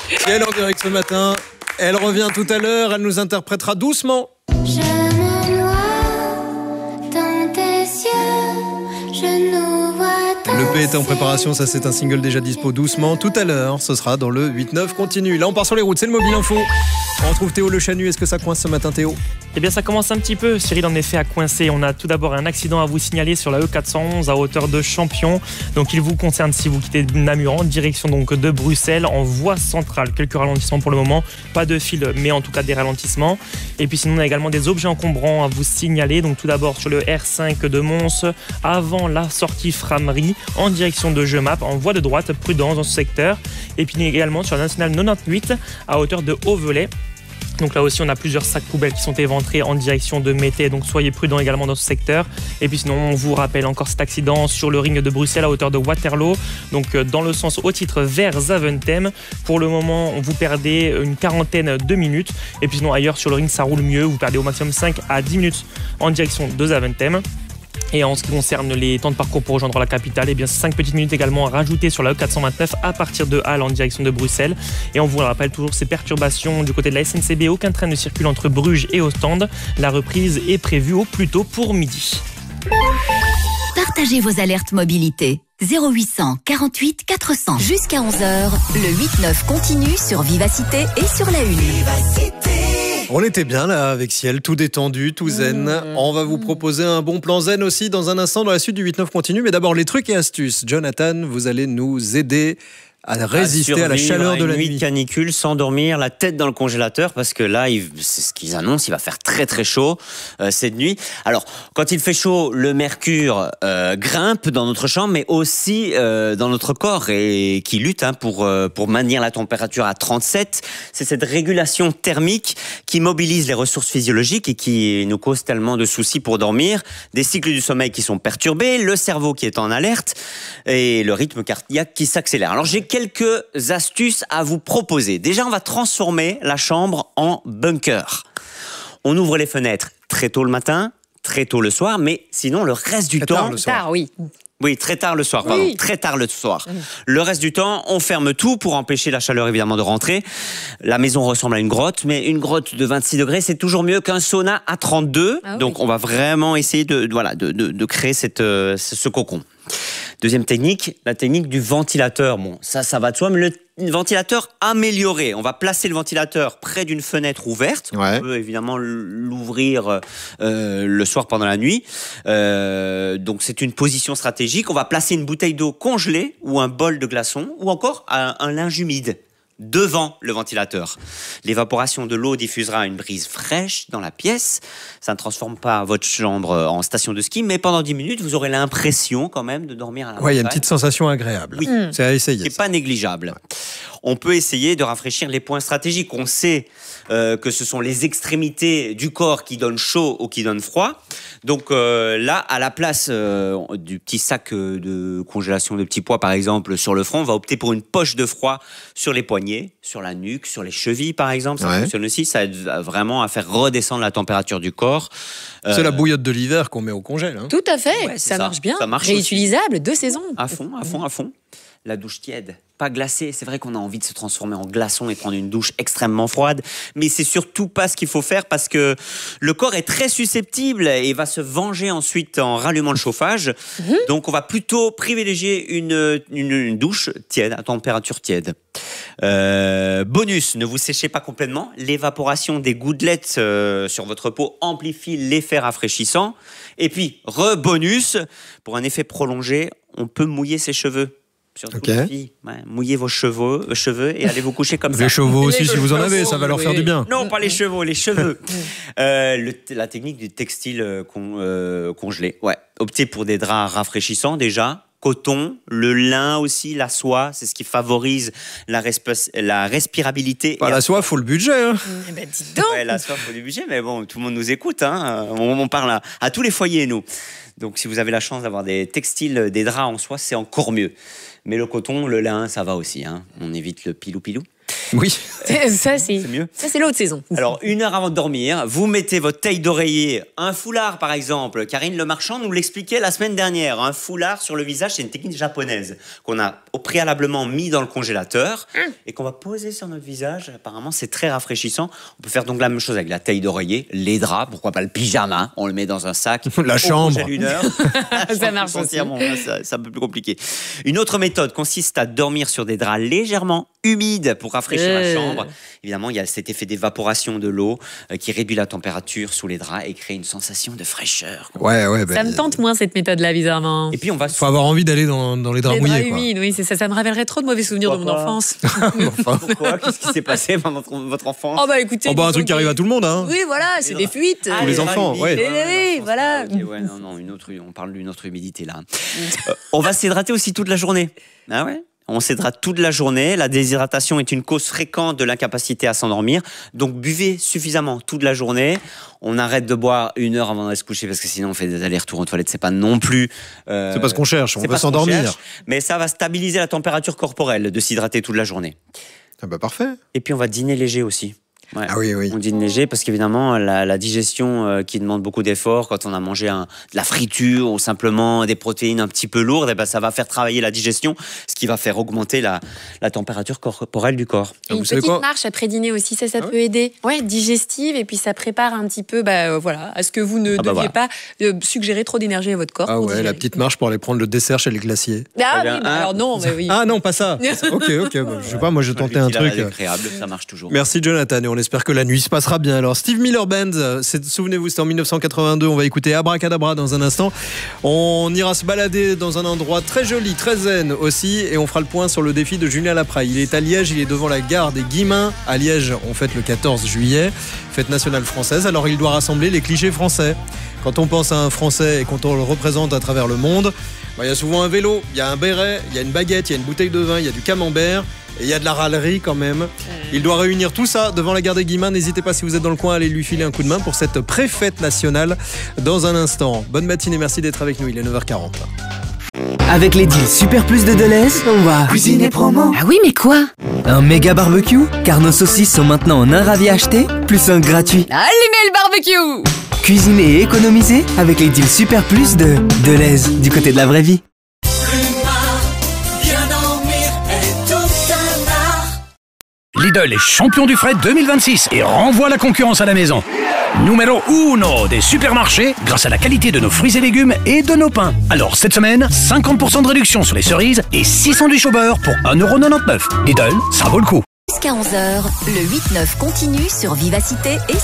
Et elle est en direct ce matin. Elle revient tout à l'heure. Elle nous interprétera doucement. Je me noie dans tes yeux, je nous vois danser. Le P est en préparation, ça c'est un single déjà dispo doucement. Tout à l'heure, ce sera dans le 8-9 continue. Là on part sur les routes, c'est le Mobile Info. On retrouve Théo Le Chanu. Est-ce que ça coince ce matin, Théo ? Eh bien, ça commence un petit peu. Cyril, en effet, a coincé. On a tout d'abord un accident à vous signaler sur la E411 à hauteur de Champion. Donc, il vous concerne si vous quittez Namur en direction donc de Bruxelles en voie centrale. Quelques ralentissements pour le moment. Pas de fil, mais en tout cas des ralentissements. Et puis, sinon, on a également des objets encombrants à vous signaler. Donc, tout d'abord sur le R5 de Mons, avant la sortie Framerie, en direction de Jemap, en voie de droite, prudence dans ce secteur. Et puis, également sur la nationale 98 à hauteur de Auvelay. Donc là aussi, on a plusieurs sacs poubelles qui sont éventrés en direction de Mété, donc soyez prudents également dans ce secteur. Et puis sinon, on vous rappelle encore cet accident sur le ring de Bruxelles à hauteur de Waterloo, donc dans le sens au titre vers Zaventem. Pour le moment, vous perdez une quarantaine de minutes. Et puis sinon, ailleurs sur le ring, ça roule mieux, vous perdez au maximum 5 à 10 minutes en direction de Zaventem. Et en ce qui concerne les temps de parcours pour rejoindre la capitale, eh bien 5 petites minutes également à rajouter sur la E429 à partir de Halle en direction de Bruxelles. Et on vous rappelle toujours ces perturbations du côté de la SNCB. Aucun train ne circule entre Bruges et Ostende. La reprise est prévue au plus tôt pour midi. Partagez vos alertes mobilité. 0800 48 400. Jusqu'à 11h, le 8-9 continue sur Vivacité et sur la Une. On était bien là avec Ciel, tout détendu, tout zen. On va vous proposer un bon plan zen aussi dans un instant dans la suite du 8-9 continue. Mais d'abord les trucs et astuces. Jonathan, vous allez nous aider à résister à la chaleur de la nuit. Nuit de canicule, sans dormir, la tête dans le congélateur, parce que là, c'est ce qu'ils annoncent, il va faire très très chaud cette nuit. Alors, quand il fait chaud, le mercure grimpe dans notre chambre, mais aussi dans notre corps, et qui lutte pour maintenir la température à 37. C'est cette régulation thermique qui mobilise les ressources physiologiques et qui nous cause tellement de soucis pour dormir. Des cycles du sommeil qui sont perturbés, le cerveau qui est en alerte, et le rythme cardiaque qui s'accélère. Alors, j'ai quelques astuces à vous proposer. Déjà, on va transformer la chambre en bunker. On ouvre les fenêtres très tôt le matin, très tôt le soir, mais sinon, le reste du temps... Tard, oui. Oui, très tard le soir, pardon. Oui. Très tard le soir. Le reste du temps, on ferme tout pour empêcher la chaleur, évidemment, de rentrer. La maison ressemble à une grotte, mais une grotte de 26 degrés, c'est toujours mieux qu'un sauna à 32. Ah oui. Donc, on va vraiment essayer de créer ce cocon. Deuxième technique, la technique du ventilateur. Bon, ça va de soi, mais le ventilateur amélioré. On va placer le ventilateur près d'une fenêtre ouverte. Ouais. On peut évidemment l'ouvrir le soir pendant la nuit. Donc c'est une position stratégique. On va placer une bouteille d'eau congelée ou un bol de glaçons ou encore un linge humide devant le ventilateur. L'évaporation de l'eau diffusera une brise fraîche dans la pièce. Ça ne transforme pas votre chambre en station de ski, mais pendant 10 minutes, vous aurez l'impression quand même de dormir à la Ouais, il y a une petite sensation agréable. Oui. C'est à essayer. C'est pas négligeable. On peut essayer de rafraîchir les points stratégiques. On sait que ce sont les extrémités du corps qui donnent chaud ou qui donnent froid. Donc là, à la place du petit sac de congélation de petits pois, par exemple, sur le front, on va opter pour une poche de froid sur les poignets, sur la nuque, sur les chevilles, par exemple. Ça fonctionne aussi. Ça aide vraiment à faire redescendre la température du corps. C'est la bouillotte de l'hiver qu'on met au congèle. Hein. Tout à fait, Ouais, c'est ça marche bien. Ça marche Réutilisable, 2 saisons. à fond, à fond, à fond. La douche tiède, pas glacée. C'est vrai qu'on a envie de se transformer en glaçon et prendre une douche extrêmement froide, mais c'est surtout pas ce qu'il faut faire parce que le corps est très susceptible et va se venger ensuite en rallumant le chauffage. Donc on va plutôt privilégier une douche tiède, à température tiède. Bonus, ne vous séchez pas complètement. L'évaporation des gouttelettes sur votre peau amplifie l'effet rafraîchissant. Et puis, bonus, pour un effet prolongé, on peut mouiller ses cheveux. Surtout les filles, mouillez vos cheveux et allez vous coucher comme ça. Les chevaux aussi, si vous en avez, ça va leur faire du bien. Non, pas les chevaux, les cheveux. La technique du textile congelé. Ouais. Optez pour des draps rafraîchissants déjà. Coton, le lin aussi, la soie, c'est ce qui favorise la respirabilité. La soie, faut le budget. Hein. Eh ben, dis donc. Ouais, la soie, faut du budget, mais bon, tout le monde nous écoute. Hein. On parle à tous les foyers, nous. Donc, si vous avez la chance d'avoir des textiles, des draps en soie, c'est encore mieux. Mais le coton, le lin, ça va aussi. Hein. On évite le pilou-pilou. Oui. Ça, c'est mieux. Ça, c'est l'autre saison. Alors, 1 heure avant de dormir, vous mettez votre taille d'oreiller, un foulard par exemple. Karine Le Marchand nous l'expliquait la semaine dernière. Un foulard sur le visage, c'est une technique japonaise qu'on a préalablement mis dans le congélateur et qu'on va poser sur notre visage. Apparemment, c'est très rafraîchissant. On peut faire donc la même chose avec la taille d'oreiller, les draps, pourquoi pas le pyjama. On le met dans un sac. La chambre. À 1 heure. Ça marche aussi. Bon, c'est un peu plus compliqué. Une autre méthode consiste à dormir sur des draps légèrement humides pour rafraîchir la chambre. Évidemment, il y a cet effet d'évaporation de l'eau qui réduit la température sous les draps et crée une sensation de fraîcheur. Ouais. Ça me tente moins cette méthode-là, bizarrement. Et puis on va. Faut avoir envie d'aller dans les draps Les mouillés, draps quoi. humides, oui, c'est ça. Ça me rappellerait trop de mauvais souvenirs de mon Pourquoi enfance. Pourquoi? Qu'est-ce qui s'est passé pendant votre enfance? Oh bah écoutez. Oh bah un disons truc qui arrive à tout le monde, hein. Oui, voilà, c'est des fuites. Pour les enfants, ouais. Oui, voilà. Ok, ouais, non, on parle d'une autre humidité là. On va s'hydrater aussi toute la journée. Ah ouais? On s'hydrate toute la journée. La déshydratation est une cause fréquente de l'incapacité à s'endormir. Donc buvez suffisamment toute la journée. On arrête de boire 1 heure avant d'aller se coucher parce que sinon on fait des allers-retours aux toilettes. C'est pas non plus. C'est pas ce qu'on cherche. On c'est veut pas ce qu'on s'endormir. cherche, mais ça va stabiliser la température corporelle de s'hydrater toute la journée. Ah bah parfait. Et puis on va dîner léger aussi. Ouais. Ah oui. On dîne léger parce qu'évidemment, la digestion qui demande beaucoup d'efforts, quand on a mangé de la friture ou simplement des protéines un petit peu lourdes, eh ben, ça va faire travailler la digestion, ce qui va faire augmenter la température corporelle du corps. Et une petite marche après dîner aussi, ça peut aider. Ouais, digestive, et puis ça prépare un petit peu à ce que vous ne deviez pas suggérer trop d'énergie à votre corps. Ah pour ouais, digérer. la petite marche pour aller prendre le dessert chez les glaciers. Ah oui, alors non, mais oui. Ah non, pas ça. Ok. Bah, je sais pas, moi j'ai tenté un truc. Agréable, ça marche toujours. Merci Jonathan, et on espère que la nuit se passera bien. Alors Steve Miller Band, souvenez-vous, c'était en 1982. On va écouter Abracadabra dans un instant. On ira se balader dans un endroit très joli, très zen aussi, et on fera le point sur le défi de Julien Lapraille. Il est à Liège, il est devant la gare des Guillemins. À Liège, on fête le 14 juillet, fête nationale française. Alors il doit rassembler les clichés français. Quand on pense à un Français et quand on le représente à travers le monde, il y a souvent un vélo, il y a un béret, il y a une baguette, il y a une bouteille de vin, il y a du camembert. Et il y a de la râlerie quand même. Il doit réunir tout ça devant la gare des Guillemins. N'hésitez pas, si vous êtes dans le coin, à aller lui filer un coup de main pour cette pré-fête nationale dans un instant. Bonne matinée, merci d'être avec nous, il est 9h40. Avec les deals Super Plus de Deleuze, on va cuisiner promo. Ah oui, mais quoi? Un méga barbecue, car nos saucisses sont maintenant en un ravi acheté, plus un gratuit. Allumez le barbecue! Cuisiner et économiser avec les deals Super Plus de Deleuze, du côté de la vraie vie. Lidl est champion du fret 2026 et renvoie la concurrence à la maison. Numéro 1 des supermarchés grâce à la qualité de nos fruits et légumes et de nos pains. Alors cette semaine, 50% de réduction sur les cerises et 6 sandwichs au beurre pour 1,99 €. Lidl, ça vaut le coup. Jusqu'à 11h, le 8-9 continue sur Vivacité et